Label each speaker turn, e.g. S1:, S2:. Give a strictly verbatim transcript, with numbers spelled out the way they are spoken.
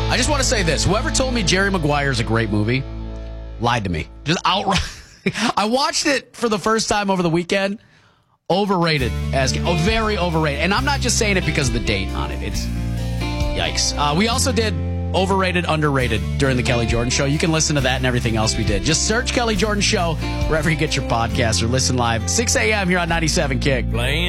S1: I just want to say this. Whoever told me Jerry Maguire is a great movie lied to me. Just outright. I watched it for the first time over the weekend. Overrated. as oh, Very overrated. And I'm not just saying it because of the date on it. It's yikes. Uh, we also did overrated, underrated during the Kelly Jordan Show. You can listen to that and everything else we did. Just search Kelly Jordan Show wherever you get your podcasts or listen live. six a.m. here on ninety-seven Kick.
S2: Playing